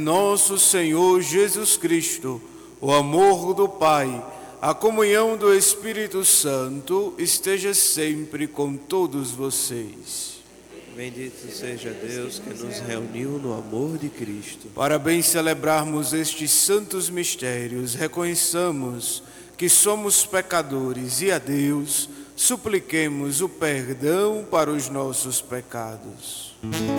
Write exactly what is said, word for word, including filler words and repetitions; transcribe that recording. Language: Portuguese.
Nosso Senhor Jesus Cristo, o amor do Pai, a comunhão do Espírito Santo esteja sempre com todos vocês. Bendito seja Deus que nos reuniu no amor de Cristo. Para bem celebrarmos estes santos mistérios, reconheçamos que somos pecadores e a Deus supliquemos o perdão para os nossos pecados.